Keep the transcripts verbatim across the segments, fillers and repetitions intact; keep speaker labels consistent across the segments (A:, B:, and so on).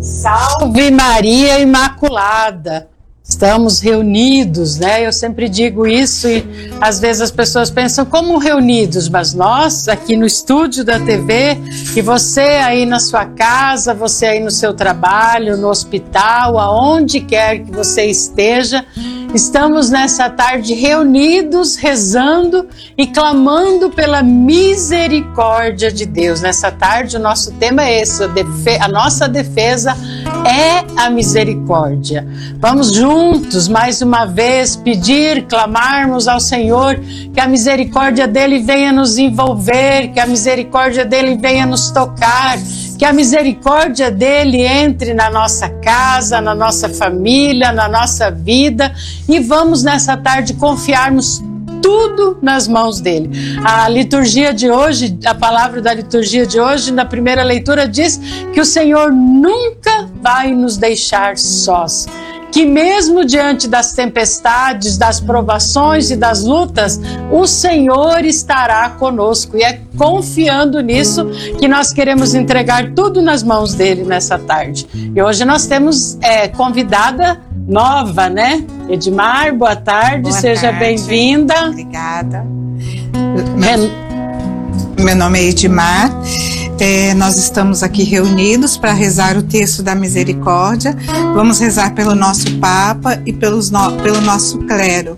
A: Salve Maria Imaculada! Estamos reunidos, né? Eu sempre digo isso e às vezes as pessoas pensam como reunidos, mas nós aqui no estúdio da T V e você aí na sua casa, você aí no seu trabalho, no hospital, aonde quer que você esteja, estamos nessa tarde reunidos, rezando e clamando pela misericórdia de Deus. Nessa tarde o nosso tema é esse, a, defe- a nossa defesa é a misericórdia. Vamos juntos, mais uma vez, pedir, clamarmos ao Senhor que a misericórdia dele venha nos envolver, que a misericórdia dele venha nos tocar, que a misericórdia dele entre na nossa casa, na nossa família, na nossa vida, e vamos nessa tarde confiarmos tudo nas mãos dele. A liturgia de hoje, a palavra da liturgia de hoje, na primeira leitura diz que o Senhor nunca vai nos deixar sós. Que mesmo diante das tempestades, das provações e das lutas, o Senhor estará conosco. E é confiando nisso que nós queremos entregar tudo nas mãos dele nessa tarde. E hoje nós temos é, convidada nova, né? Edmar, boa tarde, boa seja bem-vinda.
B: Obrigada. Meu, meu nome é Edmar. É, nós estamos aqui reunidos para rezar o texto da misericórdia. Vamos rezar pelo nosso Papa e pelos no, pelo nosso clero.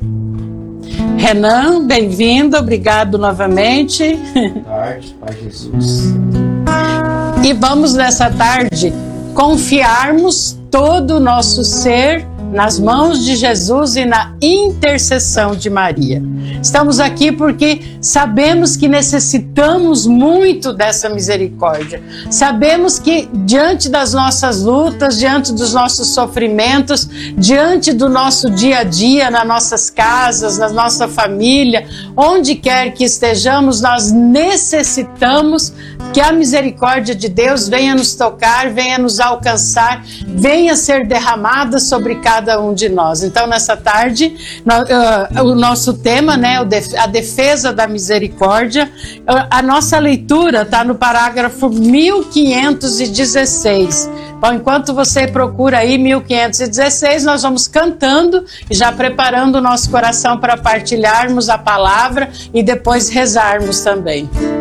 A: Renan, bem-vindo, obrigado novamente.
C: Boa tarde, Pai Jesus.
A: E vamos nessa tarde confiarmos todo o nosso ser nas mãos de Jesus e na intercessão de Maria. Estamos aqui porque sabemos que necessitamos muito dessa misericórdia. Sabemos que diante das nossas lutas, diante dos nossos sofrimentos, diante do nosso dia a dia, nas nossas casas, na nossa família, onde quer que estejamos, nós necessitamos que a misericórdia de Deus venha nos tocar, venha nos alcançar, venha ser derramada sobre cada um de nós. Então, nessa tarde, no, uh, o nosso tema, né, a defesa da misericórdia, a nossa leitura está no parágrafo mil quinhentos e dezesseis. Bom, enquanto você procura aí mil quinhentos e dezesseis, nós vamos cantando e já preparando o nosso coração para partilharmos a palavra e depois rezarmos também.